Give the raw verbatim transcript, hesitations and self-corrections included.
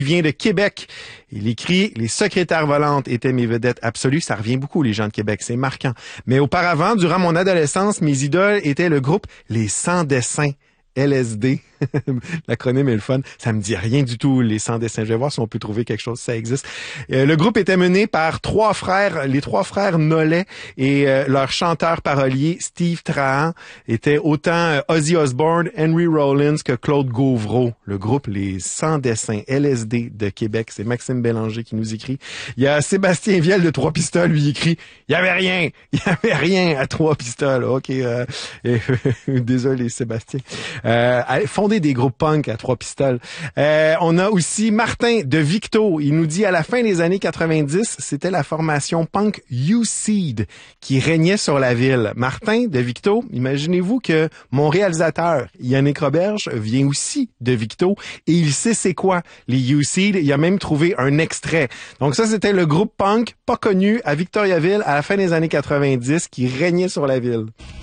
Il vient de Québec. Il écrit « Les secrétaires volantes étaient mes vedettes absolues ». Ça revient beaucoup, les gens de Québec, c'est marquant. Mais auparavant, durant mon adolescence, mes idoles étaient le groupe Les Sans Dessins. L S D, l'acronyme est le fun, ça me dit rien du tout, les Sans Dessins. Je vais voir si on peut trouver quelque chose, ça existe. Euh, le groupe était mené par trois frères, les trois frères Nollet, et euh, leur chanteur parolier, Steve Trahan, était autant euh, Ozzy Osbourne, Henry Rollins que Claude Gauvreau. Le groupe Les Sans Dessins, L S D de Québec, c'est Maxime Bélanger qui nous écrit. Il y a Sébastien Viel de Trois Pistoles, lui écrit « Il y avait rien, il y avait rien à Trois Pistoles ». Ok, euh, désolé Sébastien. Euh, fonder des groupes punk à Trois Pistoles. Euh, on a aussi Martin de Victo. Il nous dit à la fin des années quatre-vingt-dix, c'était la formation punk U-Seed qui régnait sur la ville. Martin de Victo, imaginez-vous que mon réalisateur Yannick Roberge vient aussi de Victo et il sait c'est quoi les U-Seed. Il a même trouvé un extrait. Donc ça, c'était le groupe punk pas connu à Victoriaville à la fin des années quatre-vingt-dix qui régnait sur la ville.